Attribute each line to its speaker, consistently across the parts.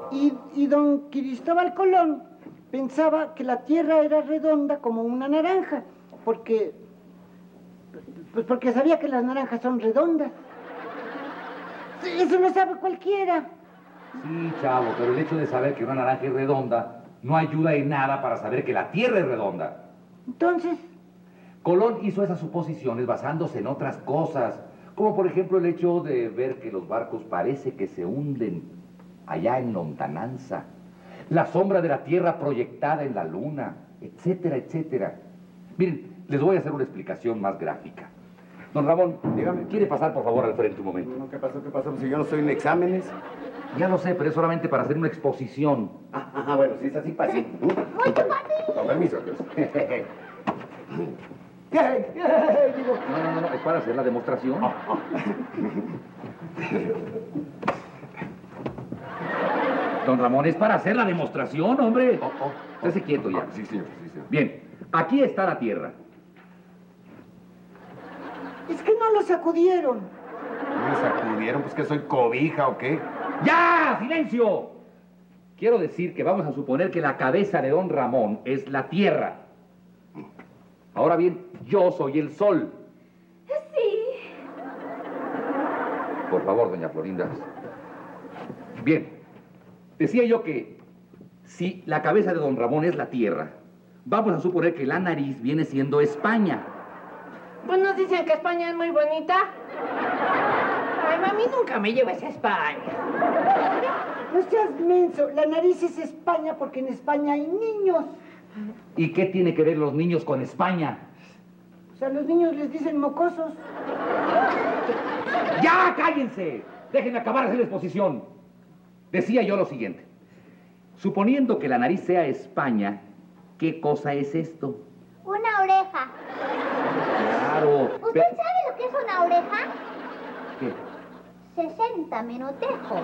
Speaker 1: Y don Cristóbal Colón pensaba que la Tierra era redonda como una naranja, porque sabía que las naranjas son redondas. Eso lo sabe cualquiera.
Speaker 2: Sí, chavo, pero el hecho de saber que una naranja es redonda no ayuda en nada para saber que la Tierra es redonda.
Speaker 1: Entonces,
Speaker 2: Colón hizo esas suposiciones basándose en otras cosas, como por ejemplo el hecho de ver que los barcos parece que se hunden allá en lontananza, la sombra de la Tierra proyectada en la Luna, etcétera, etcétera. Miren, les voy a hacer una explicación más gráfica. Don Ramón, dígame, ¿quiere pasar por favor al frente un momento?
Speaker 3: No, ¿qué pasó? ¿Qué pasó? Si yo no estoy en exámenes.
Speaker 2: Ya lo sé, pero es solamente para hacer una exposición.
Speaker 3: Ajá, bueno, si es así, pase. Con permiso, Dios.
Speaker 2: Digo, no, es para hacer la demostración. Don Ramón, es para hacer la demostración, hombre. Estése quieto ya.
Speaker 3: Sí, señor, sí, señor.
Speaker 2: Bien, aquí está la Tierra.
Speaker 1: es que no lo sacudieron.
Speaker 3: ¿Me sacudieron? Pues que soy cobija o qué.
Speaker 2: ¡Ya! ¡Silencio! Quiero decir que vamos a suponer que la cabeza de don Ramón es la Tierra. Ahora bien, yo soy el Sol.
Speaker 4: Sí.
Speaker 2: Por favor, doña Florinda. Bien, decía yo que si la cabeza de don Ramón es la Tierra, vamos a suponer que la nariz viene siendo España.
Speaker 5: Pues nos dicen que España es muy bonita. Ay, mami, nunca me lleves a España.
Speaker 1: No seas menso, la nariz es España porque en España hay niños.
Speaker 2: ¿Y qué tiene que ver los niños con España?
Speaker 1: O sea, los niños les dicen mocosos.
Speaker 2: ¡Ya, cállense! Déjenme acabar de hacer la exposición. Decía yo lo siguiente. Suponiendo que la nariz sea España, ¿qué cosa es esto?
Speaker 4: Una oreja.
Speaker 2: Claro.
Speaker 4: ¿Usted sabe lo que es una oreja?
Speaker 2: ¿Qué?
Speaker 4: 60 minutejos.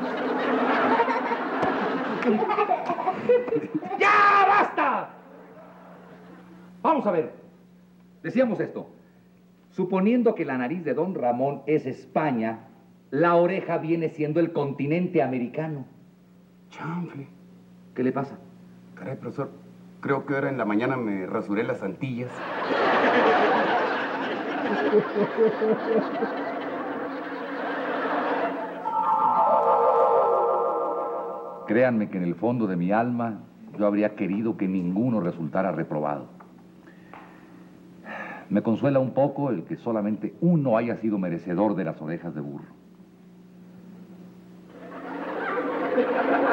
Speaker 2: ¡Ya, basta! Vamos a ver. Decíamos esto. Suponiendo que la nariz de don Ramón es España, la oreja viene siendo el continente americano.
Speaker 3: Chanfle.
Speaker 2: ¿Qué le pasa?
Speaker 3: Caray, profesor, creo que ahora en la mañana me rasuré las Antillas.
Speaker 2: Créanme que en el fondo de mi alma yo habría querido que ninguno resultara reprobado. Me consuela un poco el que solamente uno haya sido merecedor de las orejas de burro.